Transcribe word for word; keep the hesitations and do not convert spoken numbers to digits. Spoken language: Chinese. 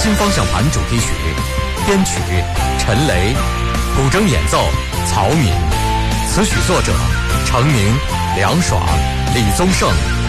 新方向盘主题曲，编曲陈雷，古筝演奏曹敏，词曲作者程明、梁爽、李宗盛、